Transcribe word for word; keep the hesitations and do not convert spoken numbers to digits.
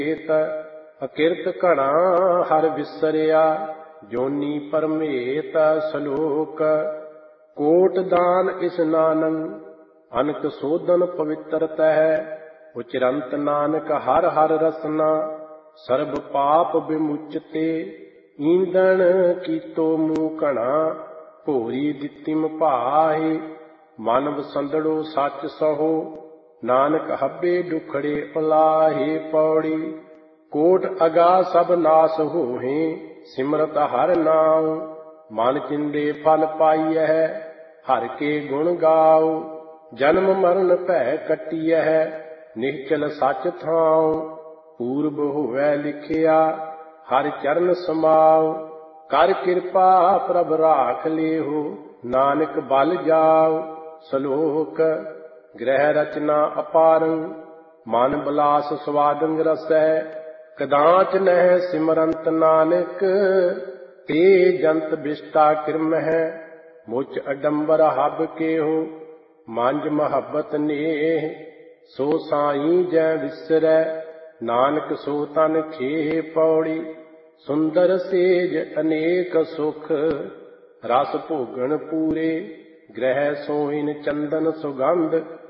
ਅਕਿਰਤ ਘਣਾ ਹਰ ਵਿਸਰਿਆ, ਜੋਨੀ ਪਰਮੇਤ ਸਲੋਕ। ਕੋਟ ਦਾਨ ਇਸਨਾਨੰ ਅਨਕ ਸੋਧਨ ਪਵਿੱਤਰ ਤਹਿ, ਉਚਰੰਤ ਨਾਨਕ ਹਰ ਹਰ ਰਸਨਾ, ਸਰਬ ਪਾਪ ਵਿਮੁਚਤੇ। ਈਂਦਣ ਕੀਤੋ ਮੂੰਹ ਘਣਾ, ਭੋਰੀ ਦਿੱਤਿਮ ਭਾਹੇ। ਮਨ ਵਸੰਦੜੋ ਸੱਚ ਸਹੋ, ਨਾਨਕ ਹੱਬੇ ਦੁਖੜੇ ਉਲਾਹੇ। ਪੌੜੀ ਕੋਟ ਅਗਾ ਸਭ ਨਾਸ ਹੋਹੇ, ਸਿਮਰਤ ਹਰ ਨਾਉ। ਮਨ ਚਿੰਦੇ ਫਲ ਪਾਈਐ, ਹਰ ਕੇ ਗੁਣ ਗਾਉ। ਜਨਮ ਮਰਨ ਭੈ ਕੱਟੀਐ, ਨਿਹਚਲ ਸੱਚ ਥਾਉ। ਪੂਰਬ ਹੋਵੈ ਲਿਖਿਆ, ਹਰਿ ਚਰਨ ਸਮਾਉ। ਕਰ ਕਿਰਪਾ ਪ੍ਰਭ ਰਾਖ ਲੇਹੁ, ਨਾਨਕ ਬਲ ਜਾਉ। ਸਲੋਕ ਗ੍ਰਹਿ ਰਚਨਾ ਅਪਾਰੰ, ਮਨ ਬਿਲਾਸ ਸਵਾਦੰ ਰਸੈ। ਕਦਾਚ ਨਹਿ ਸਿਮਰੰਤ ਨਾਨਕ, ਤੇ ਜੰਤ ਬਿਸ਼ਟਾ ਕਿਰਮਹਿ। ਮੁਚ ਅਡੰਬਰ ਹਬ ਕੇਹੋ, ਮੰਜ ਮਹੱਬਤ ਨੇਹ। ਸੋ ਸਾਈਂ ਜੈ ਵਿਸਰੈ, ਨਾਨਕ ਸੋ ਤਨ ਖੇਹ। ਪੌੜੀ ਸੁੰਦਰ ਸੇਜ ਅਨੇਕ ਸੁਖ, ਰਸ ਭੋਗਣ ਪੂਰੇ। ਗ੍ਰਹਿ ਸੋਇਨ ਚੰਦਨ ਸੁਗੰਧ,